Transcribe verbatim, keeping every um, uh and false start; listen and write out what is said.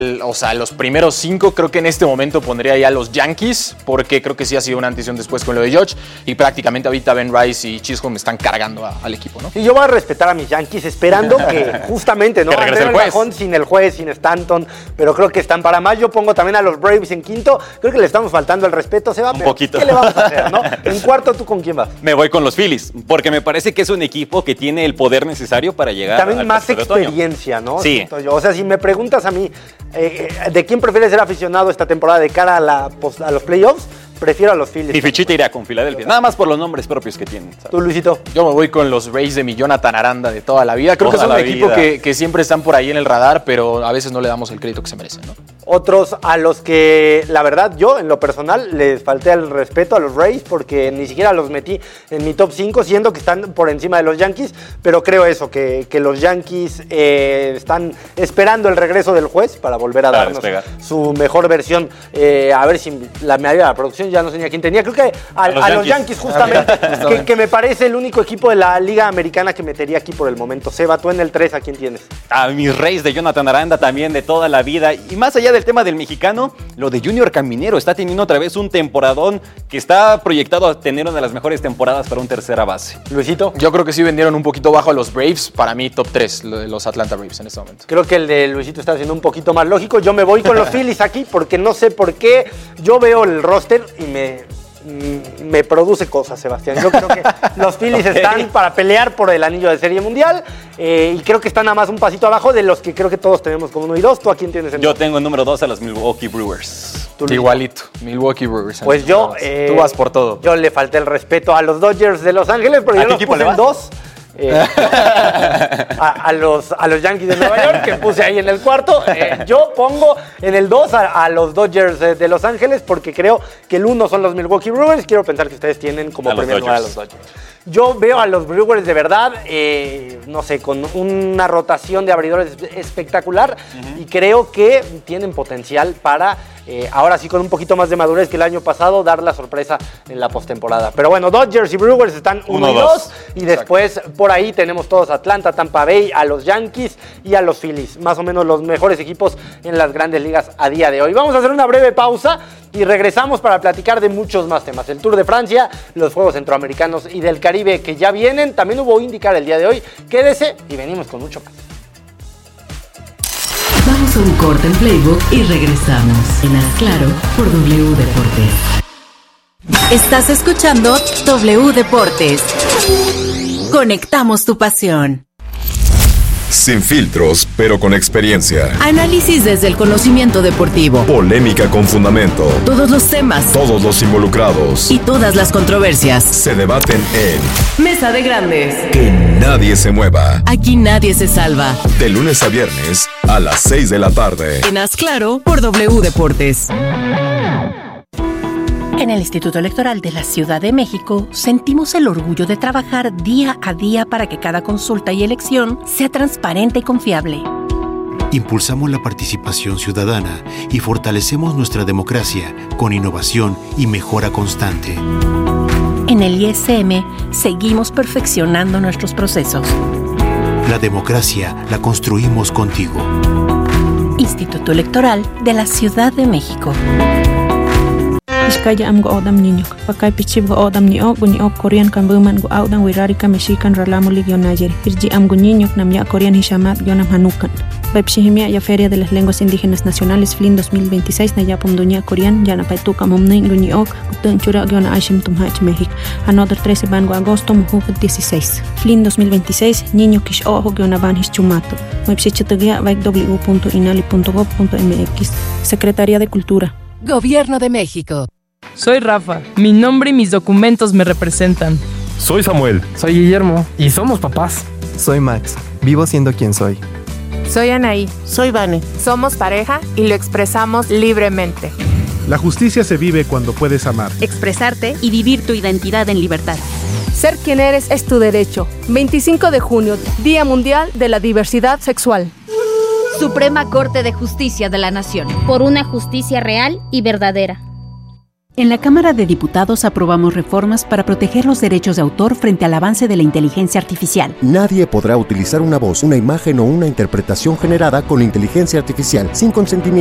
O sea, los primeros cinco creo que en este momento pondría ya los Yankees, porque creo que sí ha sido una antes y un después con lo de Judge, y prácticamente ahorita Ben Rice y Chisholm están cargando a, al equipo, ¿no? Y yo voy a respetar a mis Yankees esperando que justamente, ¿no? Que regrese el juez. Bajón sin el juez, sin Stanton, pero creo que están para más. Yo pongo también a los Braves en quinto. Creo que le estamos faltando el respeto, Seba. Un poquito. ¿Qué le vamos a hacer, no? En cuarto, ¿tú con quién vas? Me voy con los Phillies, porque me parece que es un equipo que tiene el poder necesario para llegar también al más tercer otoño. experiencia, ¿no? Sí. Yo. O sea, si me preguntas a mí, eh, ¿de quién prefieres ser aficionado esta temporada de cara a, la, a los playoffs? Prefiero a los Phillies. Mi fichita iría con Filadelfia, nada más por los nombres propios que tienen, ¿sabes? ¿Tú, Luisito? Yo me voy con los Rays de mi Jonathan Aranda de toda la vida. Creo Toda que son un la equipo vida. que, que siempre están por ahí en el radar, pero a veces no le damos el crédito que se merecen, ¿no? Otros a los que, la verdad, yo en lo personal les falté el respeto a los Rays porque ni siquiera los metí en mi top cinco, siendo que están por encima de los Yankees, pero creo eso, que, que los Yankees eh, están esperando el regreso del juez para volver a Para darnos despegar. su mejor versión. Eh, a ver si la mayoría de la producción ya no sé ni a quién tenía. Creo que a, A los a los Yankees. Yankees justamente, que, que me parece el único equipo de la Liga Americana que metería aquí por el momento. Seba, tú en el tres, ¿a quién tienes? A mis Rays de Jonathan Aranda también de toda la vida. Y más allá del tema del mexicano, lo de Junior Caminero está teniendo otra vez un temporadón que está proyectado a tener una de las mejores temporadas para un tercera base. Luisito. Yo creo que sí vendieron un poquito bajo a los Braves. Para mí, top tres, lo de los Atlanta Braves en este momento. Creo que el de Luisito está siendo un poquito más lógico. Yo me voy con los Phillies aquí porque no sé por qué. Yo veo el roster y me, me produce cosas, Sebastián. Yo creo que los Phillies okay. están para pelear por el anillo de Serie Mundial eh, y creo que están nada más un pasito abajo de los que creo que todos tenemos como uno y dos. ¿Tú a quién tienes en Yo tengo en número dos a los Milwaukee Brewers. Igualito, Milwaukee Brewers. Pues yo... Eh, Tú vas por todo. Yo le falté el respeto a los Dodgers de Los Ángeles, pero yo los puse en dos. Eh, a, a, los, a los Yankees de Nueva York, que puse ahí en el cuarto. Eh, yo pongo en el dos a, a los Dodgers de, de Los Ángeles porque creo que el uno son los Milwaukee Brewers. Quiero pensar que ustedes tienen como a primer lugar a los Dodgers. Yo veo a los Brewers de verdad, eh, no sé, con una rotación de abridores espectacular uh-huh. y creo que tienen potencial para, eh, ahora sí con un poquito más de madurez que el año pasado, dar la sorpresa en la postemporada. Pero bueno, Dodgers y Brewers están uno y dos y después Exacto. por ahí tenemos todos Atlanta, Tampa Bay, a los Yankees y a los Phillies. Más o menos los mejores equipos en las grandes ligas a día de hoy. Vamos a hacer una breve pausa y regresamos para platicar de muchos más temas. El Tour de Francia, los Juegos Centroamericanos y del Caribe que ya vienen. También hubo IndyCar el día de hoy. Quédese y venimos con mucho más. Vamos a un corte en Playbook y regresamos. En Haz Claro por W Deportes. Estás escuchando W Deportes. Conectamos tu pasión. Sin filtros, pero con experiencia. Análisis desde el conocimiento deportivo. Polémica con fundamento. Todos los temas. Todos los involucrados. Y todas las controversias. Se debaten en Mesa de Grandes. Que nadie se mueva. Aquí nadie se salva. De lunes a viernes a las seis de la tarde. En Haz Claro por W Deportes. En el Instituto Electoral de la Ciudad de México sentimos el orgullo de trabajar día a día para que cada consulta y elección sea transparente y confiable. Impulsamos la participación ciudadana y fortalecemos nuestra democracia con innovación y mejora constante. En el I S M seguimos perfeccionando nuestros procesos. La democracia la construimos contigo. Instituto Electoral de la Ciudad de México. Iskaya am go odam niño, pakai pichib go odam ni ok ni ok Korean kan buman go audan wirari ka mexican ralamo ligio nayer. Irji am go niño nam ya Korean hishamat yonam hanukan. Bepshihimia ya Feria de las Lenguas Indígenas Nacionales Flin dos mil veintiséis na ya pumdunia Korean ya na paituka momnin go ni ok utun chura yona ashim tumhach México. Another trece van go agosto mujuk dieciséis. Flin dos mil veintiséis niño kish ojo yona van his chumato. Website vai w punto inali punto gov punto m x. Secretaría de Cultura. Gobierno de México. Soy Rafa, mi nombre y mis documentos me representan. Soy Samuel. Soy Guillermo. Y somos papás. Soy Max, vivo siendo quien soy. Soy Anaí. Soy Vane. Somos pareja y lo expresamos libremente. La justicia se vive cuando puedes amar, expresarte y vivir tu identidad en libertad. Ser quien eres es tu derecho. veinticinco de junio, Día Mundial de la Diversidad Sexual. Suprema Corte de Justicia de la Nación. Por una justicia real y verdadera. En la Cámara de Diputados aprobamos reformas para proteger los derechos de autor frente al avance de la inteligencia artificial. Nadie podrá utilizar una voz, una imagen o una interpretación generada con inteligencia artificial sin consentimiento